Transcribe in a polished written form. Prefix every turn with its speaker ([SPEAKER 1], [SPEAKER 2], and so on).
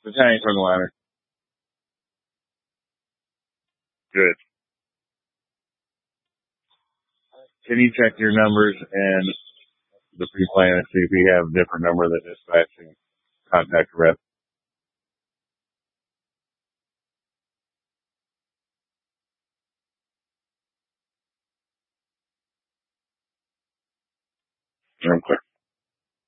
[SPEAKER 1] Battalion from the ladder. Good. Can you check your numbers and the pre-plan and see if we have a different number than dispatch and contact the rep? I'm clear.